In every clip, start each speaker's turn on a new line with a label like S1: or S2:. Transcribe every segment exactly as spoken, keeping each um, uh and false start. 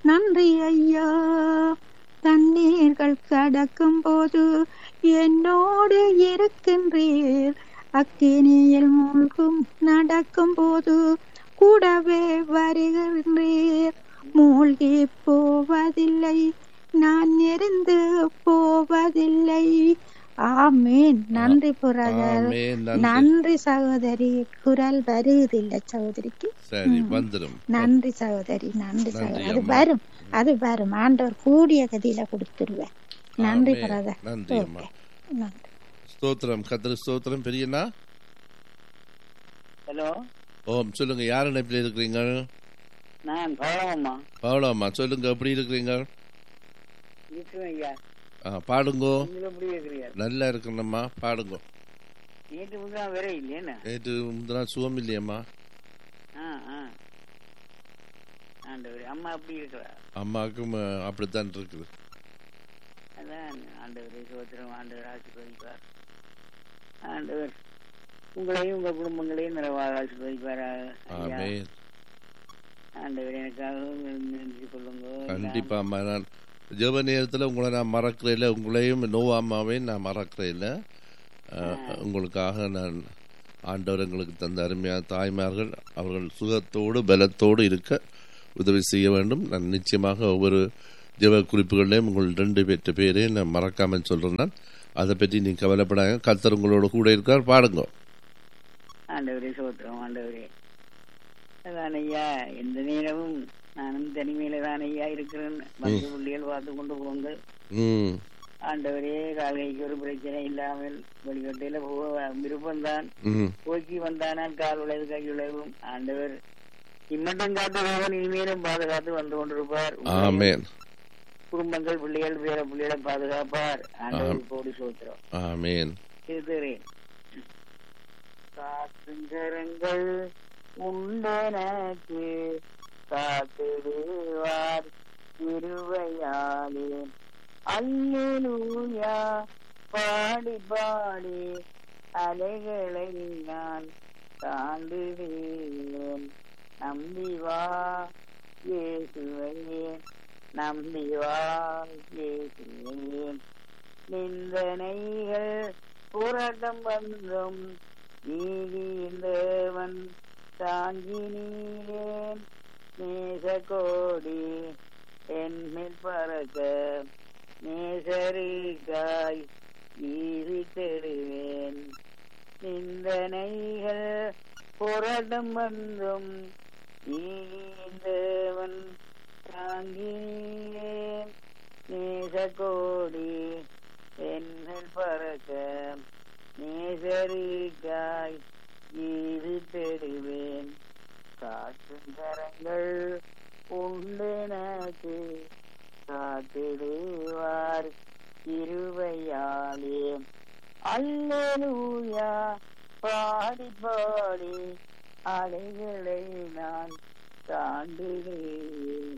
S1: நன்றி ஐயா. தண்ணீர்கள் கடக்கும் போது என்னோடு இருக்கின்றீர். அக்கினியில் மூழ்கும் நடக்கும் போது கூடவே வருகின்றீர். மூழ்கி போவதில்லை, நான் எரிந்து போவதில்லை. ஆமேன். நன்றி புரதர், நன்றி சகோதரி. குரல் வருவதில்லை சகோதரிக்கு. நன்றி சகோதரி, நன்றி சகோதரி. அது வரும், அது வரும். ஆண்டவர் கூடிய கதியில கொடுத்துருவேன். நன்றி புரதர்.
S2: நன்றி. ஸ்தோத்திரம், கர்த்தர் ஸ்தோத்திரம். பெரியண்ணா,
S3: ஹலோ.
S2: ஓம், சொல்லுங்க. யார் இணைப்பில் இருக்கிறீங்க?
S3: நான் பவுளம்மா.
S2: பவுளம்மா, சொல்லுங்க. எப்படி இருக்கிறீங்க?
S3: ஐயா,
S2: பாடுங்கோ. நல்லா இருக்கணும்மா, பாடுங்கோ.
S3: நேற்று முந்தினா வேற இல்லையா?
S2: நேற்று முந்தினா சுகம் இல்லையம்மா.
S3: அம்மா அப்படி இருக்கிறா?
S2: அம்மாவுக்கும் அப்படித்தான் இருக்குது.
S3: அதான் ஆண்டவரை சோத்திரம். ஆண்டவர் ஆசீர்வதிப்பார். ஆண்டவர் உங்களையும் உங்க குடும்பங்களையும் நிறைவாக ஆசீர்வதிப்பாராக. ஆண்டவர் எனக்காக நினைச்சு கொள்ளுங்க.
S2: கண்டிப்பா அம்மா. நான் ஜெப நேரத்தில் உங்களை நான் மறக்கிறேன் இல்லை, உங்களையும் நோவாமாவையும் நான் மறக்கிறேன் இல்லை. உங்களுக்காக நான் ஆண்டவர் எங்களுக்கு தந்த அருமையான தாய்மார்கள் அவர்கள் சுகத்தோடு பலத்தோடு இருக்க உதவி செய்ய வேண்டும். நான் நிச்சயமாக ஒவ்வொரு ஜெப குறிப்புகளையும் உங்கள் ரெண்டு பேற்ற பேரையும் நான் மறக்காமல் சொல்கிறேன். நான் அதை பற்றி நீங்கள் கவலைப்படாங்க. கர்த்தர் உங்களோட கூட இருக்கார். பாடுங்க.
S3: ஆண்டவரே சோத்திரம். ஆண்டவரே அதான் ஐயா, எந்த நேரமும் நானும் தனிமையில தான் ஐயா இருக்கிறேன். மற்ற புள்ளிகள் பார்த்து கொண்டு போங்க. ஆண்டவரே கால்கைக்கு ஒரு பிரச்சனை இல்லாமல் வழிகட்டையில போக விருப்பம்தான். போக்கி வந்தானால் கால் உழைவு கை உழைவும். ஆண்டவர் இம்மட்டும் காட்டுபவன் இனிமேலும் பாதுகாத்து வந்து கொண்டிருப்பார். குடும்பங்கள் பிள்ளைகள் பேர பிள்ளைகளை பாதுகாப்பார். ஆண்டவர் கோடி சோத்திரம்.
S2: ஆமென்.
S3: இருக்கிறேன். காத்துங்கரங்கள் உண்டனக்கு காத்திடுவார் திருவையாலே. அல்லேலூயா பாடி பாடி அலைகளை நான் தாண்டிடுவேன். நம்பி வா இயேசுவையே, நம்பி வா இயேசுவையே. நிந்தனைகள் புரட்டம் வந்தும் நீதியின் தேவன் தாங்கினீரேன். நேசகோடி என்மேல் பறக்க நேசரிக்காய் ஈவி தெடுவேன். நிந்தனைகள் புரட்டம் வந்தும் நீதியின் தேவன் தாங்கினீரேன். நேசகோடி என்மேல் பறக்க நேசரிக்காய் ஈவி தெடுவேன். காற்றும் கரங்கள் உண்டெனக்கு காத்திடுவார் கிருபையாலே. அல்லேலூயா பாடி பாடி அலைகளை நான் தாண்டிடுவேன்.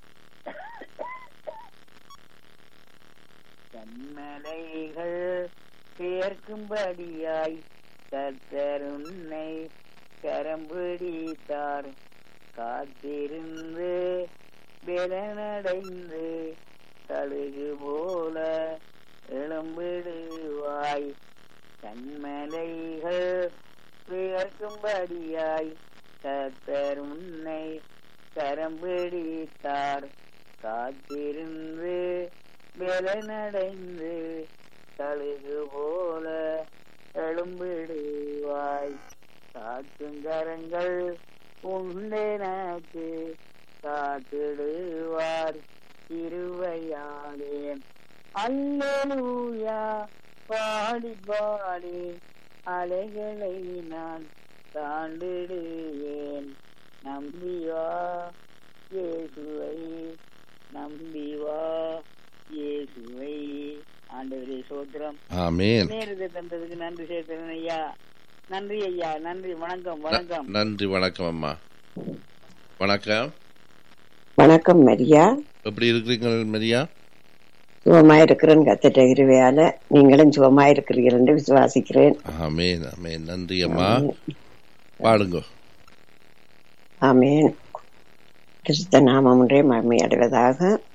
S3: கண்மலைகள் சேர்க்கும்படியாய் கர்த்தர் உன்னை கரம் பிடித்தார். காத்திருந்து பலனடைந்து கழுகு போல எழும்பிடுவாய். கண்மலைகள் சேர்க்கும்படியாய் கர்த்தர் உன்னை கரம் பிடித்தார். காத்திருந்து பலனடைந்து கழுகு போல எழும்பிடுவாய். காத்துங்கரங்கள் உண்டெனக்கு காத்திடுவார் திருவையாலே. அல்லேலூயா பாடி பாடி அலைகளை நான் தாண்டிடுவேன். நம்பி வா இயேசுவை, நம்பி வா இயேசுவை. ஆண்டவரே சோத்திரம்.
S2: ஆமென்.
S3: நேரத்தை தந்ததுக்கு நன்றி சேர்க்கிறேன் ஐயா. நன்றி ஐயா. நன்றி. வணக்கம். வணக்கம்.
S2: நன்றி. வணக்கம் அம்மா. வணக்கம்.
S4: வணக்கம் மரியா.
S2: எப்படி இருக்கிறீங்க மரியா?
S4: சுகமா இருக்கிறேன் கர்த்தருடைய கிருபையால. நீங்களும் சுகமா இருக்கிறீர்கள் என்று விசுவாசிக்கிறேன்.
S2: ஆமென். ஆமென். நன்றி அம்மா. பாடுங்க.
S4: ஆமென். கிறிஸ்த நாமம் ஒன்றே மகிமை அடைவதாக.